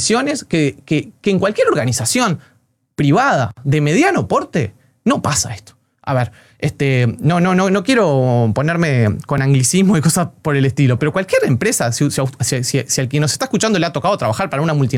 condiciones que en cualquier organización privada de mediano porte no pasa esto. A ver, no quiero ponerme con anglicismo y cosas por el estilo, pero cualquier empresa, si al que nos está escuchando le ha tocado trabajar para una multinacional,